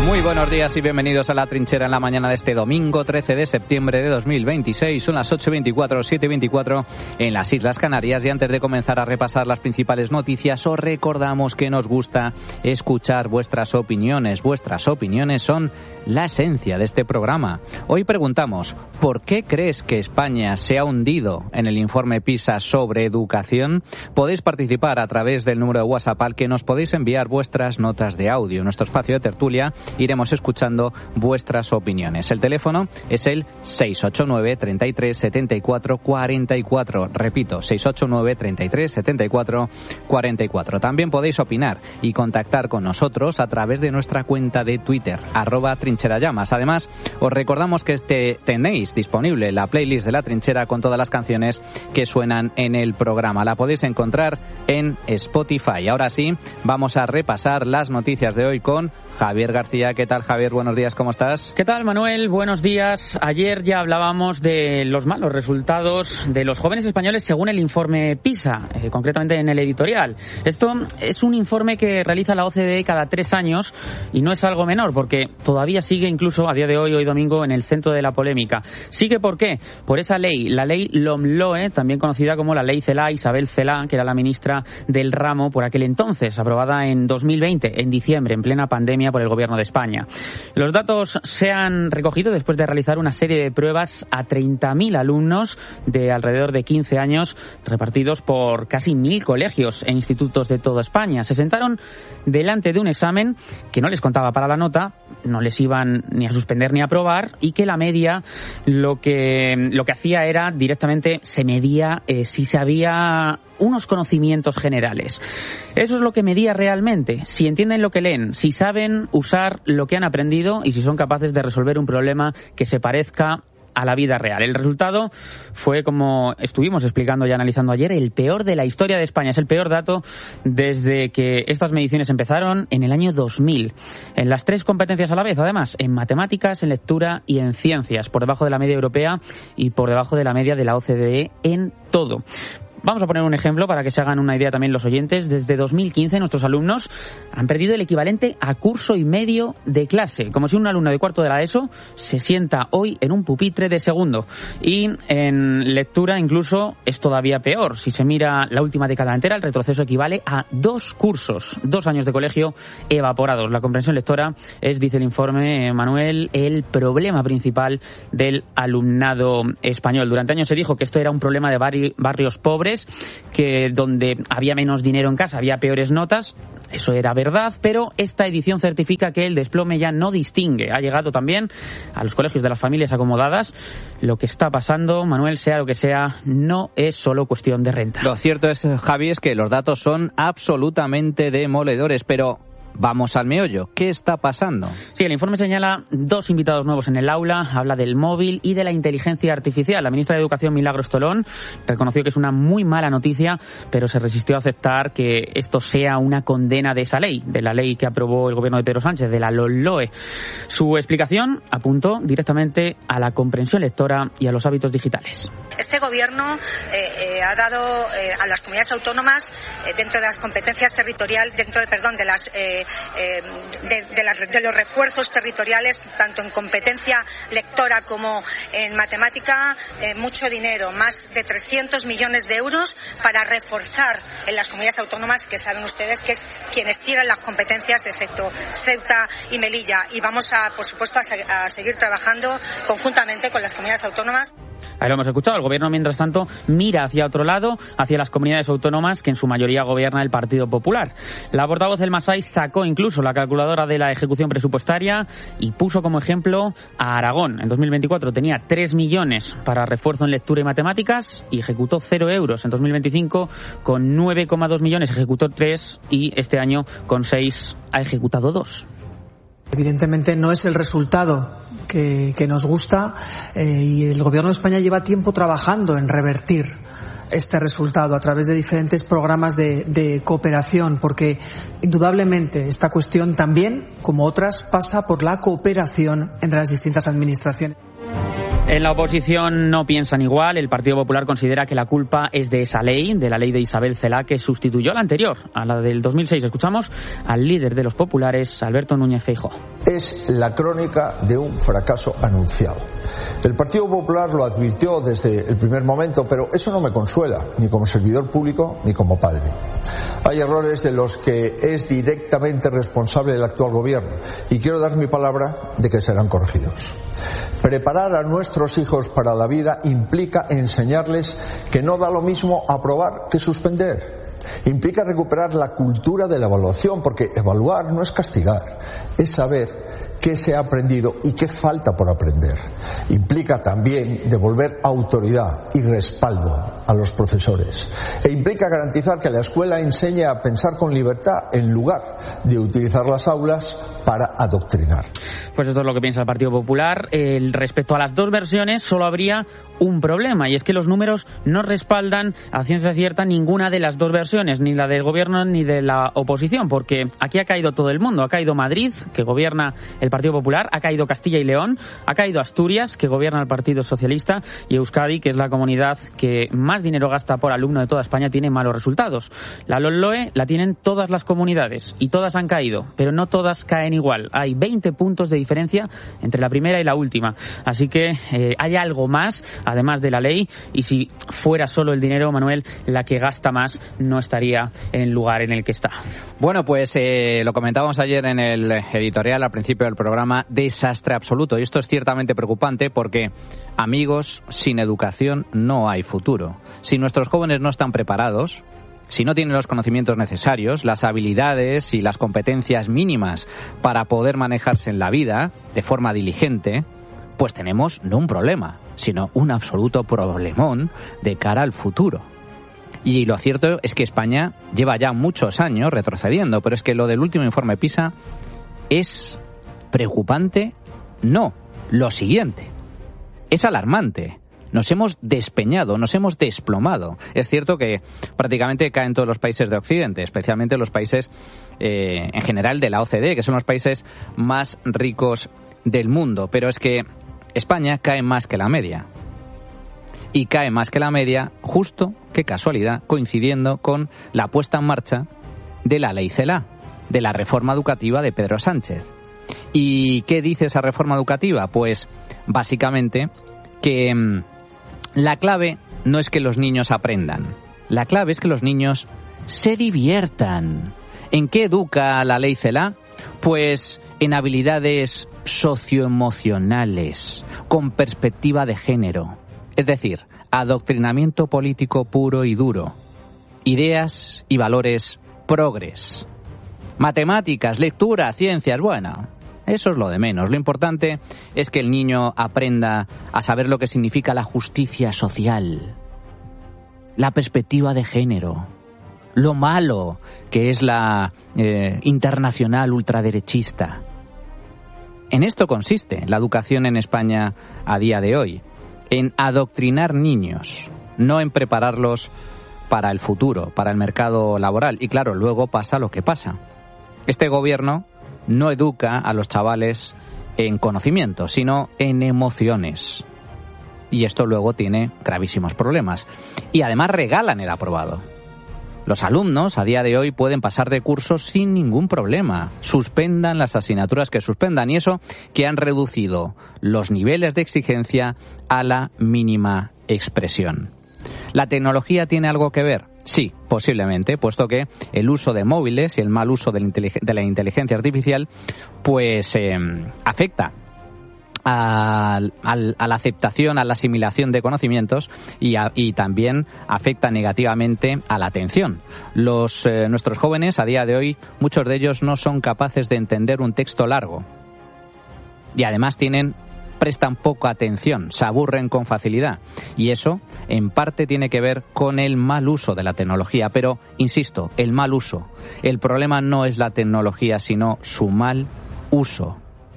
Muy buenos días y bienvenidos a La Trinchera en la mañana de este domingo 13 de septiembre de 2026. Son las 8:24, 7:24 en las Islas Canarias y antes de comenzar a repasar las principales noticias os recordamos que nos gusta escuchar vuestras opiniones. Vuestras opiniones son la esencia de este programa. Hoy preguntamos, ¿por qué crees que España se ha hundido en el informe PISA sobre educación? Podéis participar a través del número de WhatsApp al que nos podéis enviar vuestras notas de audio. En nuestro espacio de tertulia iremos escuchando vuestras opiniones. El teléfono es el 689 33 74 44. Repito, 689 33 74 44. También podéis opinar y contactar con nosotros a través de nuestra cuenta de Twitter, @trincherallamas. Además, os recordamos que tenéis disponible la playlist de La Trinchera con todas las canciones que suenan en el programa. La podéis encontrar en Spotify. Ahora sí, vamos a repasar las noticias de hoy con Javier García. ¿Qué tal, Javier? Buenos días, ¿cómo estás? ¿Qué tal, Manuel? Buenos días. Ayer ya hablábamos de los malos resultados de los jóvenes españoles según el informe PISA, concretamente en el editorial. Esto es un informe que realiza la OCDE cada 3 años y no es algo menor porque todavía sigue incluso a día de hoy domingo, en el centro de la polémica. ¿Sigue por qué? Por esa ley, la ley LOMLOE, también conocida como la ley Celaá, Isabel Celaá, que era la ministra del ramo por aquel entonces, aprobada en 2020, en diciembre, en plena pandemia por el Gobierno de España. Los datos se han recogido después de realizar una serie de pruebas a 30.000 alumnos de alrededor de 15 años repartidos por casi 1.000 colegios e institutos de toda España. Se sentaron delante de un examen que no les contaba para la nota, no les iban ni a suspender ni a aprobar y que la media lo que hacía era directamente se medía si se había unos conocimientos generales. Eso es lo que medía realmente, si entienden lo que leen, si saben usar lo que han aprendido y si son capaces de resolver un problema que se parezca a la vida real. El resultado fue, como estuvimos explicando y analizando ayer, el peor de la historia de España. Es el peor dato desde que estas mediciones empezaron en el año 2000. En las 3 competencias a la vez, además, en matemáticas, en lectura y en ciencias, por debajo de la media europea y por debajo de la media de la OCDE en todo. Vamos a poner un ejemplo para que se hagan una idea también los oyentes. Desde 2015 nuestros alumnos han perdido el equivalente a curso y medio de clase, como si un alumno de cuarto de la ESO se sienta hoy en un pupitre de segundo. Y en lectura incluso es todavía peor. Si se mira la última década entera, el retroceso equivale a 2 cursos, 2 años de colegio evaporados. La comprensión lectora es, dice el informe, Manuel, el problema principal del alumnado español. Durante años se dijo que esto era un problema de barrios pobres, que donde había menos dinero en casa había peores notas. Eso era verdad, pero esta edición certifica que el desplome ya no distingue. Ha llegado también a los colegios de las familias acomodadas. Lo que está pasando, Manuel, sea lo que sea, no es solo cuestión de renta. Lo cierto es, Javi, es que los datos son absolutamente demoledores, pero vamos al meollo. ¿Qué está pasando? Sí, el informe señala 2 invitados nuevos en el aula, habla del móvil y de la inteligencia artificial. La ministra de Educación, Milagros Tolón, reconoció que es una muy mala noticia, pero se resistió a aceptar que esto sea una condena de esa ley, de la ley que aprobó el gobierno de Pedro Sánchez, de la LOMLOE. Su explicación apuntó directamente a la comprensión lectora y a los hábitos digitales. Este gobierno ha dado a las comunidades autónomas, dentro de las competencias territoriales, de los refuerzos territoriales, tanto en competencia lectora como en matemática, mucho dinero, más de 300 millones de euros para reforzar en las comunidades autónomas, que saben ustedes que es quienes tienen las competencias, excepto Ceuta y Melilla. Y vamos por supuesto, a seguir trabajando conjuntamente con las comunidades autónomas. Ahí lo hemos escuchado. El gobierno, mientras tanto, mira hacia otro lado, hacia las comunidades autónomas que en su mayoría gobierna el Partido Popular. La portavoz del Masai sacó incluso la calculadora de la ejecución presupuestaria y puso como ejemplo a Aragón. En 2024 tenía 3 millones para refuerzo en lectura y matemáticas y ejecutó 0 euros. En 2025 con 9,2 millones ejecutó 3 y este año con 6 ha ejecutado 2. Evidentemente no es el resultado que nos gusta y el Gobierno de España lleva tiempo trabajando en revertir este resultado a través de diferentes programas de cooperación, porque indudablemente esta cuestión también, como otras, pasa por la cooperación entre las distintas administraciones. En la oposición no piensan igual. El Partido Popular considera que la culpa es de esa ley, de la ley de Isabel Celaá, que sustituyó a la anterior, a la del 2006. Escuchamos al líder de los populares, Alberto Núñez Feijóo. Es la crónica de un fracaso anunciado. El Partido Popular lo advirtió desde el primer momento, pero eso no me consuela, ni como servidor público, ni como padre. Hay errores de los que es directamente responsable el actual gobierno, y quiero dar mi palabra de que serán corregidos. Preparar a nuestros hijos para la vida implica enseñarles que no da lo mismo aprobar que suspender. Implica recuperar la cultura de la evaluación, porque evaluar no es castigar, es saber qué se ha aprendido y qué falta por aprender. Implica también devolver autoridad y respaldo a los profesores. E implica garantizar que la escuela enseñe a pensar con libertad en lugar de utilizar las aulas para adoctrinar. Pues esto es lo que piensa el Partido Popular. Respecto a las dos versiones, solo habría un problema, y es que los números no respaldan a ciencia cierta ninguna de las dos versiones, ni la del gobierno ni de la oposición, porque aquí ha caído todo el mundo. Ha caído Madrid, que gobierna el Partido Popular, ha caído Castilla y León, ha caído Asturias, que gobierna el Partido Socialista, y Euskadi, que es la comunidad que más dinero gasta por alumno de toda España, tiene malos resultados. La LOE la tienen todas las comunidades, y todas han caído, pero no todas caen igual. Hay 20 puntos de diferencia entre la primera y la última. Así que hay algo más, además de la ley, y si fuera solo el dinero, Manuel, la que gasta más no estaría en el lugar en el que está. Bueno, pues lo comentábamos ayer en el editorial al principio del programa, desastre absoluto. Y esto es ciertamente preocupante porque, amigos, sin educación no hay futuro. Si nuestros jóvenes no están preparados, si no tienen los conocimientos necesarios, las habilidades y las competencias mínimas para poder manejarse en la vida de forma diligente, pues tenemos no un problema, sino un absoluto problemón de cara al futuro. Y lo cierto es que España lleva ya muchos años retrocediendo, pero es que lo del último informe PISA es preocupante, no, lo siguiente, es alarmante. Nos hemos despeñado, nos hemos desplomado. Es cierto que prácticamente caen todos los países de Occidente, especialmente los países en general de la OCDE, que son los países más ricos del mundo. Pero es que España cae más que la media. Y cae más que la media, justo, qué casualidad, coincidiendo con la puesta en marcha de la ley Celaá, de la reforma educativa de Pedro Sánchez. ¿Y qué dice esa reforma educativa? Pues básicamente que la clave no es que los niños aprendan, la clave es que los niños se diviertan. ¿En qué educa la ley Celaá? Pues en habilidades socioemocionales, con perspectiva de género. Es decir, adoctrinamiento político puro y duro. Ideas y valores progres. Matemáticas, lectura, ciencias, bueno, eso es lo de menos. Lo importante es que el niño aprenda a saber lo que significa la justicia social, la perspectiva de género, lo malo que es la internacional ultraderechista. En esto consiste la educación en España a día de hoy, en adoctrinar niños, no en prepararlos para el futuro, para el mercado laboral. Y claro, luego pasa lo que pasa. Este gobierno no educa a los chavales en conocimiento, sino en emociones. Y esto luego tiene gravísimos problemas. Y además regalan el aprobado. Los alumnos a día de hoy pueden pasar de cursos sin ningún problema. Suspendan las asignaturas que suspendan, y eso que han reducido los niveles de exigencia a la mínima expresión. ¿La tecnología tiene algo que ver? Sí, posiblemente, puesto que el uso de móviles y el mal uso de la inteligencia artificial pues afecta a la aceptación, a la asimilación de conocimientos y también afecta negativamente a la atención. Nuestros jóvenes a día de hoy, muchos de ellos no son capaces de entender un texto largo y además prestan poca atención, se aburren con facilidad, y eso en parte tiene que ver con el mal uso de la tecnología. Pero insisto, el mal uso, el problema no es la tecnología sino su mal uso.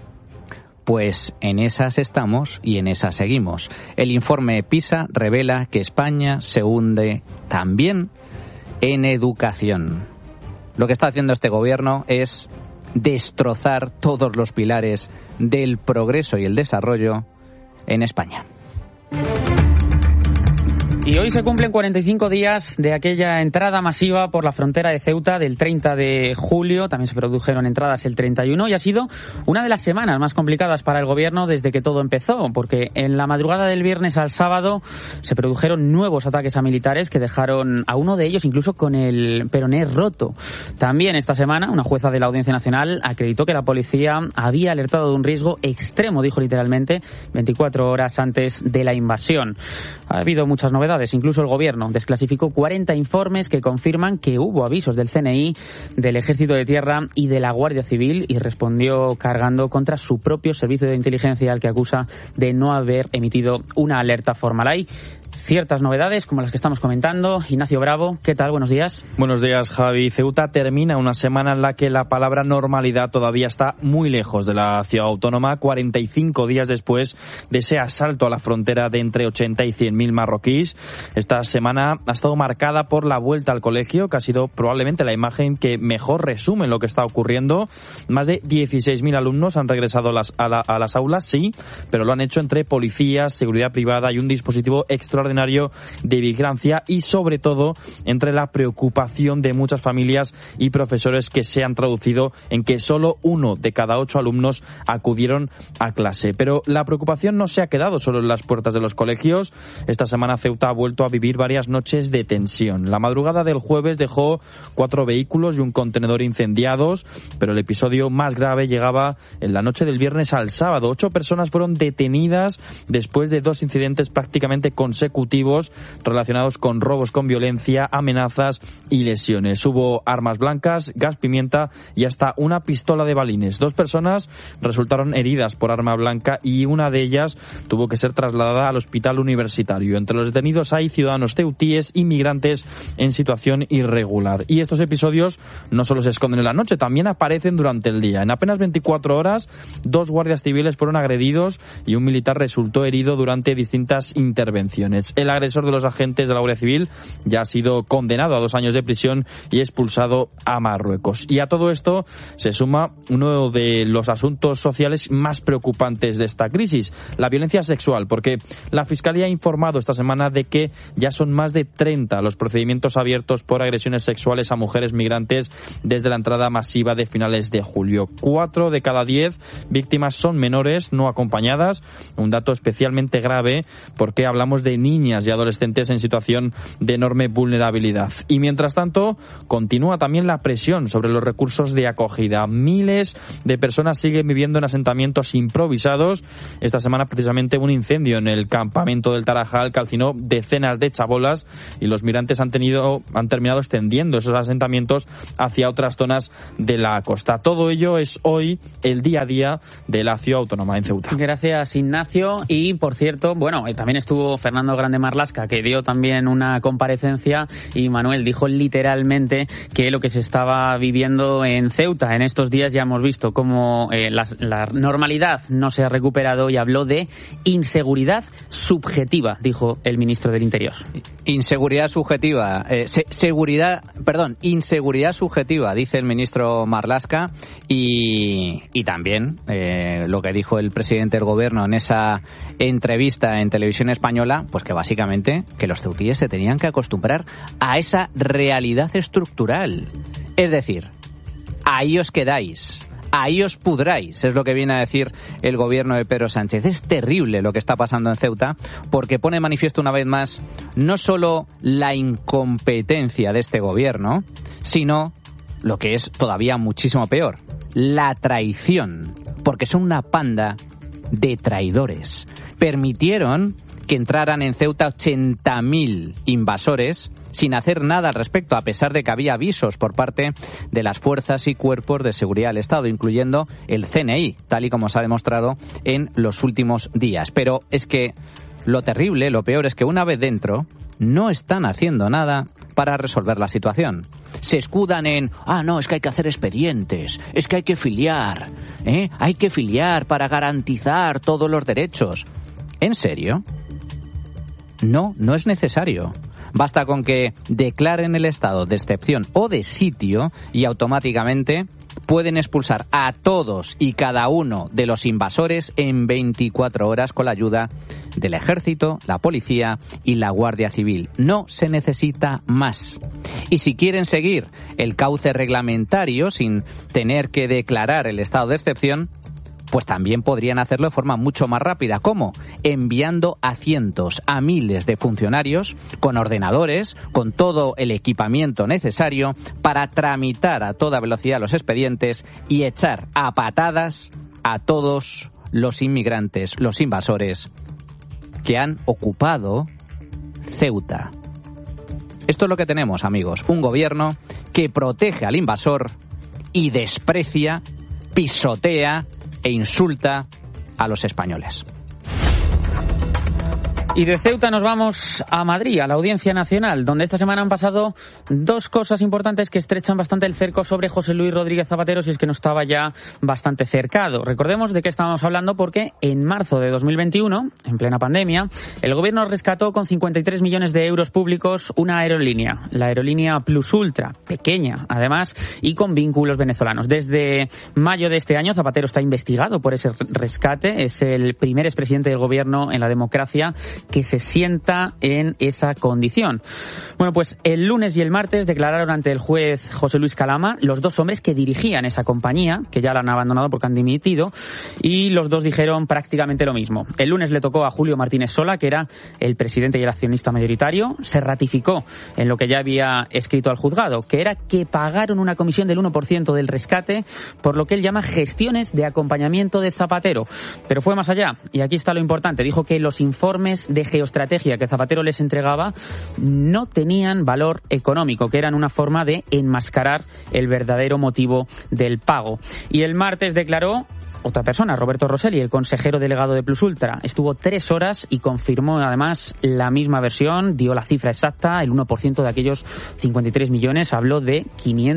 Pues en esas estamos y en esas seguimos. El informe PISA revela que España se hunde también en educación. Lo que está haciendo este gobierno es destrozar todos los pilares del progreso y el desarrollo en España. Y hoy se cumplen 45 días de aquella entrada masiva por la frontera de Ceuta del 30 de julio. También se produjeron entradas el 31 y ha sido una de las semanas más complicadas para el gobierno desde que todo empezó, porque en la madrugada del viernes al sábado se produjeron nuevos ataques a militares que dejaron a uno de ellos incluso con el peroné roto. También esta semana una jueza de la Audiencia Nacional acreditó que la policía había alertado de un riesgo extremo, dijo literalmente, 24 horas antes de la invasión. Ha habido muchas novedades. Incluso el gobierno desclasificó 40 informes que confirman que hubo avisos del CNI, del Ejército de Tierra y de la Guardia Civil, y respondió cargando contra su propio servicio de inteligencia, al que acusa de no haber emitido una alerta formal. Hay ciertas novedades como las que estamos comentando. Ignacio Bravo, ¿qué tal? Buenos días. Buenos días, Javi. Ceuta termina una semana en la que la palabra normalidad todavía está muy lejos de la ciudad autónoma, 45 días después de ese asalto a la frontera de entre 80 y 100.000 marroquíes. Esta semana ha estado marcada por la vuelta al colegio, que ha sido probablemente la imagen que mejor resume lo que está ocurriendo. Más de 16.000 alumnos han regresado a las aulas, sí, pero lo han hecho entre policías, seguridad privada y un dispositivo extraordinario de vigilancia, y sobre todo entre la preocupación de muchas familias y profesores, que se han traducido en que solo 1 de cada 8 alumnos acudieron a clase. Pero la preocupación no se ha quedado solo en las puertas de los colegios. Esta semana Ceuta ha vuelto a vivir varias noches de tensión. La madrugada del jueves dejó 4 vehículos y un contenedor incendiados, pero el episodio más grave llegaba en la noche del viernes al sábado. 8 personas fueron detenidas después de 2 incidentes prácticamente consecutivos relacionados con robos con violencia, amenazas y lesiones. Hubo armas blancas, gas pimienta y hasta una pistola de balines. 2 personas resultaron heridas por arma blanca y una de ellas tuvo que ser trasladada al hospital universitario. Entre los detenidos hay ciudadanos ceutíes, inmigrantes en situación irregular. Y estos episodios no solo se esconden en la noche, también aparecen durante el día. En apenas 24 horas, 2 guardias civiles fueron agredidos y un militar resultó herido durante distintas intervenciones. El agresor de los agentes de la Guardia Civil ya ha sido condenado a 2 años de prisión y expulsado a Marruecos. Y a todo esto se suma uno de los asuntos sociales más preocupantes de esta crisis, la violencia sexual, porque la Fiscalía ha informado esta semana de que ya son más de 30 los procedimientos abiertos por agresiones sexuales a mujeres migrantes desde la entrada masiva de finales de julio. 4 de cada 10 víctimas son menores no acompañadas, un dato especialmente grave porque hablamos de niñas y adolescentes en situación de enorme vulnerabilidad. Y mientras tanto, continúa también la presión sobre los recursos de acogida. Miles de personas siguen viviendo en asentamientos improvisados. Esta semana, precisamente, un incendio en el campamento del Tarajal calcinó decenas de chabolas y los migrantes han terminado extendiendo esos asentamientos hacia otras zonas de la costa. Todo ello es hoy el día a día de la ciudad autónoma en Ceuta. Gracias, Ignacio. Y, por cierto, también estuvo Fernando Grande Marlaska, que dio también una comparecencia, y Manuel dijo literalmente que lo que se estaba viviendo en Ceuta en estos días, ya hemos visto cómo la normalidad no se ha recuperado, y habló de inseguridad subjetiva, dijo el ministro del Interior. Inseguridad subjetiva, inseguridad subjetiva, dice el ministro Marlaska, y también lo que dijo el presidente del gobierno en esa entrevista en Televisión Española, pues que básicamente que los ceutíes se tenían que acostumbrar a esa realidad estructural. Es decir, ahí os quedáis, ahí os pudráis, es lo que viene a decir el gobierno de Pedro Sánchez. Es terrible lo que está pasando en Ceuta, porque pone manifiesto una vez más no solo la incompetencia de este gobierno, sino lo que es todavía muchísimo peor, la traición, porque son una panda de traidores. Permitieron que entraran en Ceuta 80.000 invasores sin hacer nada al respecto, a pesar de que había avisos por parte de las fuerzas y cuerpos de seguridad del Estado, incluyendo el CNI, tal y como se ha demostrado en los últimos días. Pero es que lo terrible, lo peor, es que una vez dentro no están haciendo nada para resolver la situación. Se escudan en, no, es que hay que hacer expedientes, es que hay que filiar, hay que filiar para garantizar todos los derechos. ¿En serio? No es necesario. Basta con que declaren el estado de excepción o de sitio y automáticamente pueden expulsar a todos y cada uno de los invasores en 24 horas con la ayuda del Ejército, la Policía y la Guardia Civil. No se necesita más. Y si quieren seguir el cauce reglamentario sin tener que declarar el estado de excepción, pues también podrían hacerlo de forma mucho más rápida. ¿Cómo? Enviando a cientos, a miles de funcionarios con ordenadores, con todo el equipamiento necesario para tramitar a toda velocidad los expedientes y echar a patadas a todos los inmigrantes, los invasores que han ocupado Ceuta. Esto es lo que tenemos, amigos. Un gobierno que protege al invasor y desprecia, pisotea e insulta a los españoles. Y de Ceuta nos vamos a Madrid, a la Audiencia Nacional, donde esta semana han pasado dos cosas importantes que estrechan bastante el cerco sobre José Luis Rodríguez Zapatero, si es que no estaba ya bastante cercado. Recordemos de qué estábamos hablando porque en marzo de 2021, en plena pandemia, el gobierno rescató con 53 millones de euros públicos una aerolínea, la aerolínea Plus Ultra, pequeña además, y con vínculos venezolanos. Desde mayo de este año, Zapatero está investigado por ese rescate. Es el primer expresidente del gobierno en la democracia que se sienta en esa condición. Bueno, pues el lunes y el martes declararon ante el juez José Luis Calama los dos hombres que dirigían esa compañía, que ya la han abandonado porque han dimitido, y los dos dijeron prácticamente lo mismo. El lunes le tocó a Julio Martínez Sola, que era el presidente y el accionista mayoritario. Se ratificó en lo que ya había escrito al juzgado, que era que pagaron una comisión del 1% del rescate por lo que él llama gestiones de acompañamiento de Zapatero. Pero fue más allá, y aquí está lo importante. Dijo que los informes de geoestrategia que Zapatero les entregaba no tenían valor económico, que eran una forma de enmascarar el verdadero motivo del pago. Y el martes declaró otra persona, Roberto Rosselli, el consejero delegado de Plus Ultra. Estuvo 3 horas y confirmó además la misma versión, dio la cifra exacta, el 1% de aquellos 53 millones, habló de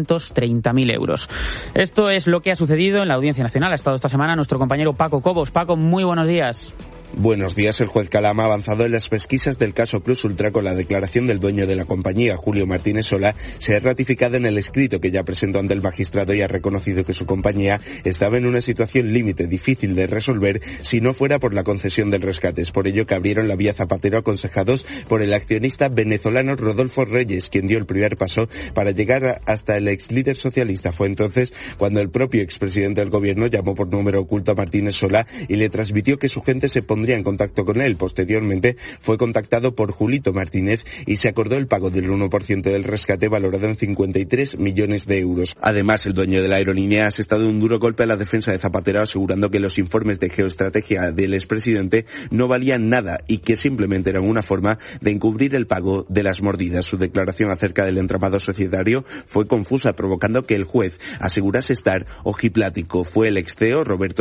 530.000 euros. Esto es lo que ha sucedido en la Audiencia Nacional. Ha estado esta semana nuestro compañero Paco Cobos. Paco, muy buenos días. Buenos días. El juez Calama ha avanzado en las pesquisas del caso Plus Ultra con la declaración del dueño de la compañía, Julio Martínez Sola. Se ha ratificado en el escrito que ya presentó ante el magistrado y ha reconocido que su compañía estaba en una situación límite, difícil de resolver si no fuera por la concesión del rescate. Es por ello que abrieron la vía Zapatero, aconsejados por el accionista venezolano Rodolfo Reyes, quien dio el primer paso para llegar hasta el ex líder socialista. Fue entonces cuando el propio expresidente del gobierno llamó por número oculto a Martínez Sola y le transmitió que su gente se pondría en contacto con él. Posteriormente fue contactado por Julito Martínez y se acordó el pago del 1% del rescate, valorado en 53 millones de euros. Además, el dueño de la aerolínea ha asestado un duro golpe a la defensa de Zapatero, asegurando que los informes de geoestrategia del expresidente no valían nada y que simplemente eran una forma de encubrir el pago de las mordidas. Su declaración acerca del entramado societario fue confusa, provocando que el juez asegurase estar ojiplático. Fue el ex CEO Roberto